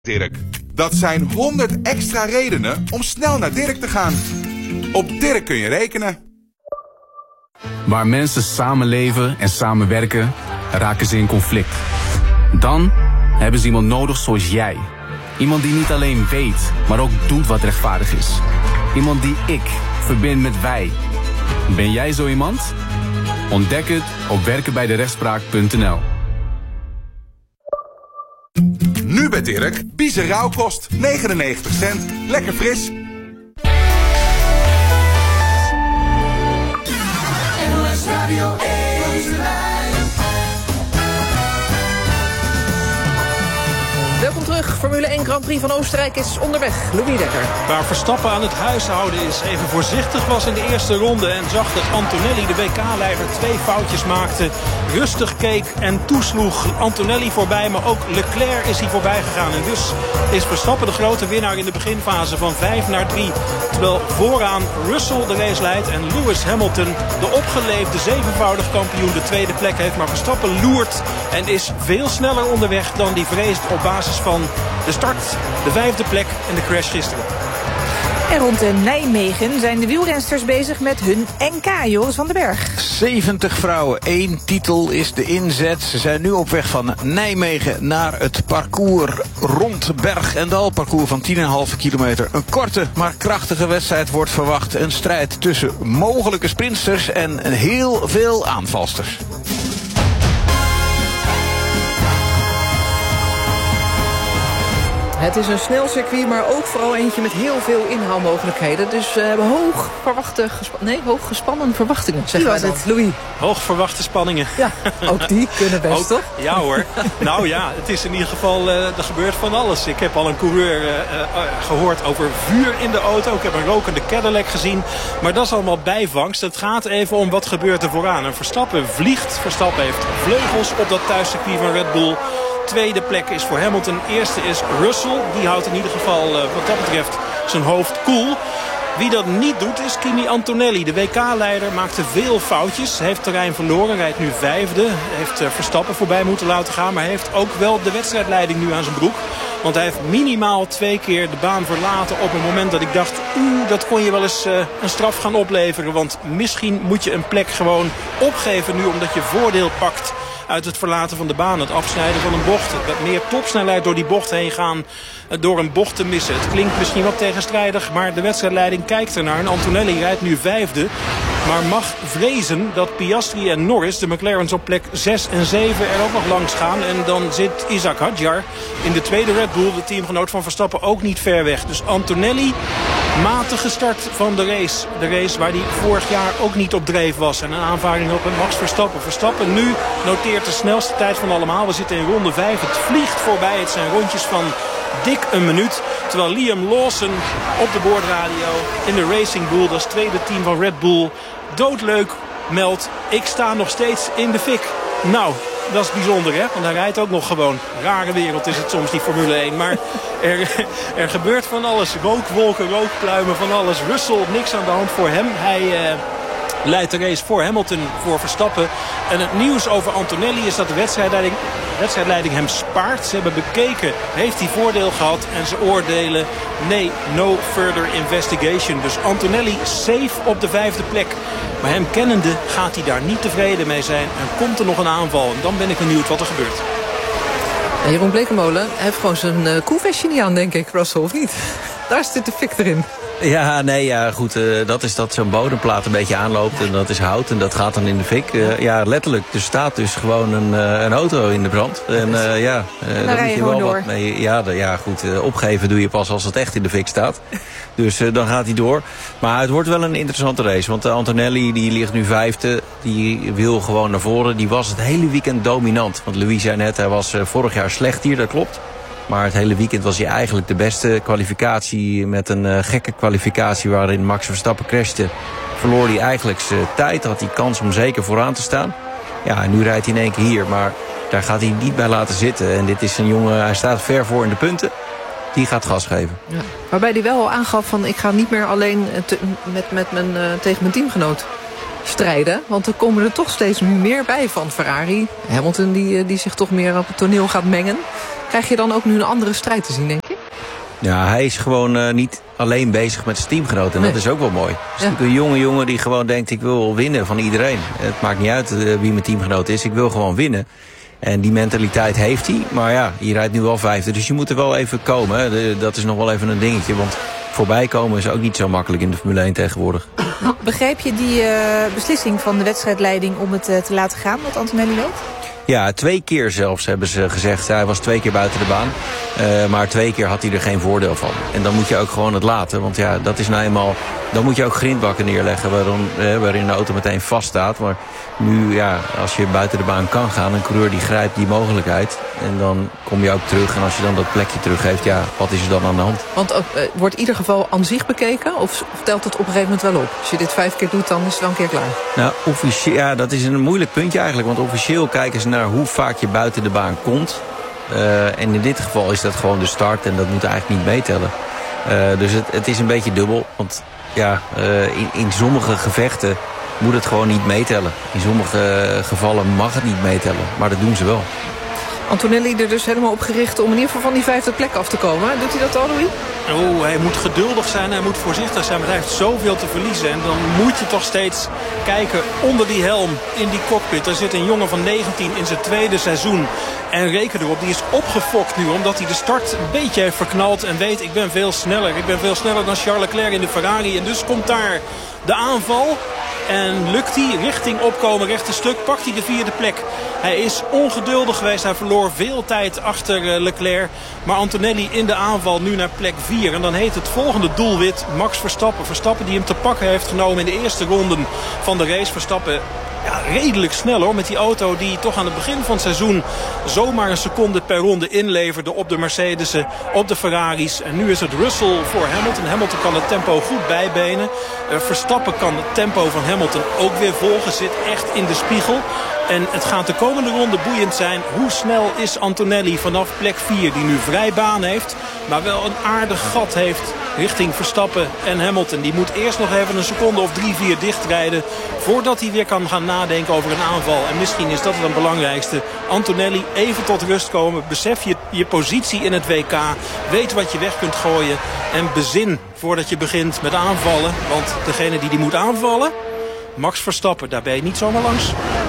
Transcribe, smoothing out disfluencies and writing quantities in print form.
Dirk. Dat zijn 100 extra redenen om snel naar Dirk te gaan. Op Dirk kun je rekenen. Waar mensen samenleven en samenwerken, raken ze in conflict. Dan hebben ze iemand nodig zoals jij. Iemand die niet alleen weet, maar ook doet wat rechtvaardig is. Iemand die ik verbind met wij. Ben jij zo iemand? Ontdek het op werkenbijderechtspraak.nl. Nu bij Dirk, Biezen rauwkost, 99 cent. Lekker fris. NOS Radio 1. Welkom terug. Formule 1 Grand Prix van Oostenrijk is onderweg. Louis Dekker. Waar Verstappen aan het huishouden is, even voorzichtig was in de eerste ronde en zag dat Antonelli, de WK-leider, 2 foutjes maakte. Rustig keek en toesloeg Antonelli voorbij, maar ook Leclerc is hier voorbij gegaan. En dus is Verstappen de grote winnaar in de beginfase van 5-3. Terwijl vooraan Russell de race leidt en Lewis Hamilton, de opgeleefde 7-voudig kampioen, de tweede plek heeft. Maar Verstappen loert en is veel sneller onderweg dan die vreest op basis van de start, de 5e plek en de crash gisteren. En rond Nijmegen zijn de wielrensters bezig met hun NK, Joris van den Berg. 70 vrouwen, 1 titel is de inzet. Ze zijn nu op weg van Nijmegen naar het parcours rond Berg en Dal. Parcours van 10,5 kilometer. Een korte, maar krachtige wedstrijd wordt verwacht. Een strijd tussen mogelijke sprinters en heel veel aanvalsters. Het is een snel circuit, maar ook vooral eentje met heel veel inhaalmogelijkheden. Dus we hebben hoog gespannen verwachtingen, zeggen wij dan. Louis. Hoog verwachte spanningen. Ja, ook die kunnen best, toch? Ja hoor. Nou ja, het is in ieder geval, er gebeurt van alles. Ik heb al een coureur gehoord over vuur in de auto. Ik heb een rokende Cadillac gezien. Maar dat is allemaal bijvangst. Het gaat even om wat gebeurt er vooraan. En Verstappen vliegt. Verstappen heeft vleugels op dat thuiscircuit van Red Bull. Tweede plek is voor Hamilton. Eerste is Russell. Die houdt in ieder geval wat dat betreft zijn hoofd koel. Wie dat niet doet is Kimi Antonelli. De WK-leider maakte veel foutjes. Heeft terrein verloren. Rijdt nu 5e. Heeft Verstappen voorbij moeten laten gaan. Maar heeft ook wel de wedstrijdleiding nu aan zijn broek. Want hij heeft minimaal 2 keer de baan verlaten op een moment dat ik dacht... dat kon je wel eens een straf gaan opleveren. Want misschien moet je een plek gewoon opgeven nu omdat je voordeel pakt uit het verlaten van de baan, het afsnijden van een bocht. Wat meer topsnelheid door die bocht heen gaan, door een bocht te missen. Het klinkt misschien wat tegenstrijdig, maar de wedstrijdleiding kijkt ernaar. En Antonelli rijdt nu 5e, maar mag vrezen dat Piastri en Norris, de McLaren's op plek 6 en 7, er ook nog langs gaan. En dan zit Isaac Hadjar in de tweede Red Bull, de teamgenoot van Verstappen, ook niet ver weg. Dus Antonelli, matige start van de race. De race waar hij vorig jaar ook niet op dreef was. En een aanvaring op Max Verstappen. Verstappen nu noteert de snelste tijd van allemaal. We zitten in ronde 5. Het vliegt voorbij. Het zijn rondjes van dik een minuut. Terwijl Liam Lawson op de boordradio in de Racing Bull, dat is het tweede team van Red Bull, doodleuk meldt: ik sta nog steeds in de fik. Nou, dat is bijzonder, hè? Want hij rijdt ook nog gewoon. Rare wereld is het soms, die Formule 1. Maar er gebeurt van alles. Rookwolken, rookpluimen, van alles. Russell, niks aan de hand voor hem. Hij leidt de race voor Hamilton, voor Verstappen. En het nieuws over Antonelli is dat de wedstrijdleiding hem spaart. Ze hebben bekeken, heeft hij voordeel gehad? En ze oordelen, nee, no further investigation. Dus Antonelli safe op de 5e plek. Maar hem kennende gaat hij daar niet tevreden mee zijn. En komt er nog een aanval. En dan ben ik benieuwd wat er gebeurt. En Jeroen Blekemolen heeft gewoon zijn koelvestje niet aan, denk ik, Russell, of niet? Daar zit de fik erin. Ja, nee, ja, goed. Dat is dat zo'n bodemplaat een beetje aanloopt. En dat is hout en dat gaat dan in de fik. Ja, letterlijk. Er staat dus gewoon een auto in de brand. En daar moet je wel wat mee. Ja, goed. Opgeven doe je pas als het echt in de fik staat. Dus dan gaat hij door. Maar het wordt wel een interessante race. Want Antonelli, die ligt nu 5e. Die wil gewoon naar voren. Die was het hele weekend dominant. Want Louis zei net, hij was vorig jaar slecht hier. Dat klopt. Maar het hele weekend was hij eigenlijk de beste kwalificatie. Met een gekke kwalificatie waarin Max Verstappen crashte. Verloor hij eigenlijk zijn tijd. Had hij kans om zeker vooraan te staan. Ja, en nu rijdt hij in één keer hier. Maar daar gaat hij niet bij laten zitten. En dit is een jongen, hij staat ver voor in de punten. Die gaat gas geven. Ja. Waarbij hij wel al aangaf van, ik ga niet meer alleen tegen mijn teamgenoot. strijden? Want er komen er toch steeds meer bij van Ferrari. Hamilton die zich toch meer op het toneel gaat mengen. Krijg je dan ook nu een andere strijd te zien, denk je? Ja, hij is gewoon niet alleen bezig met zijn teamgenoten. En dat is ook wel mooi. Het is natuurlijk een jonge jongen die gewoon denkt, ik wil winnen van iedereen. Het maakt niet uit wie mijn teamgenoot is. Ik wil gewoon winnen. En die mentaliteit heeft hij. Maar ja, je rijdt nu wel 5e. Dus je moet er wel even komen. Hè. Dat is nog wel even een dingetje. Want voorbij komen is ook niet zo makkelijk in de Formule 1 tegenwoordig. Begreep je die beslissing van de wedstrijdleiding om het te laten gaan, wat Antonelli deed? Ja, 2 keer zelfs hebben ze gezegd. Hij was 2 keer buiten de baan. Maar 2 keer had hij er geen voordeel van. En dan moet je ook gewoon het laten. Want ja, dat is nou eenmaal... Dan moet je ook grindbakken neerleggen waarin de auto meteen vaststaat. Maar nu, ja, als je buiten de baan kan gaan... een coureur die grijpt die mogelijkheid. En dan kom je ook terug. En als je dan dat plekje teruggeeft, ja, wat is er dan aan de hand? Want wordt ieder geval aan zich bekeken? Of telt het op een gegeven moment wel op? Als je dit 5 keer doet, dan is het wel een keer klaar. Nou, officieel, ja, dat is een moeilijk puntje eigenlijk. Want officieel kijken ze naar hoe vaak je buiten de baan komt. En in dit geval is dat gewoon de start. En dat moet eigenlijk niet meetellen. Dus het is een beetje dubbel. Want ja, in sommige gevechten moet het gewoon niet meetellen. In sommige gevallen mag het niet meetellen. Maar dat doen ze wel. Antonelli er dus helemaal op gericht om in ieder geval van die 5e plek af te komen. Doet hij dat al, Louis? Oh, hij moet geduldig zijn, hij moet voorzichtig zijn, maar hij heeft zoveel te verliezen. En dan moet je toch steeds kijken onder die helm, in die cockpit. Er zit een jongen van 19 in zijn 2e seizoen. En reken erop, die is opgefokt nu, omdat hij de start een beetje heeft verknald. En weet, ik ben veel sneller. Ik ben veel sneller dan Charles Leclerc in de Ferrari. En dus komt daar de aanval. En lukt hij richting opkomen, rechte stuk, pakt hij de 4e plek. Hij is ongeduldig geweest, hij verloor veel tijd achter Leclerc. Maar Antonelli in de aanval nu naar plek 4. En dan heet het volgende doelwit Max Verstappen. Verstappen die hem te pakken heeft genomen in de eerste ronden van de race. Verstappen ja, redelijk snel hoor, met die auto die toch aan het begin van het seizoen zomaar een seconde per ronde inleverde op de Mercedes'en, op de Ferraris. En nu is het Russell voor Hamilton. Hamilton kan het tempo goed bijbenen. Verstappen kan het tempo van Hamilton ook weer volgen, zit echt in de spiegel. En het gaat de komende ronde boeiend zijn. Hoe snel is Antonelli vanaf plek 4, die nu vrij baan heeft, maar wel een aardig gat heeft richting Verstappen en Hamilton. Die moet eerst nog even een seconde of 3-4 dichtrijden voordat hij weer kan gaan nadenken over een aanval. En misschien is dat het belangrijkste. Antonelli, even tot rust komen. Besef je positie in het WK. Weet wat je weg kunt gooien. En bezin voordat je begint met aanvallen. Want degene die moet aanvallen, Max Verstappen, daar ben je niet zomaar langs.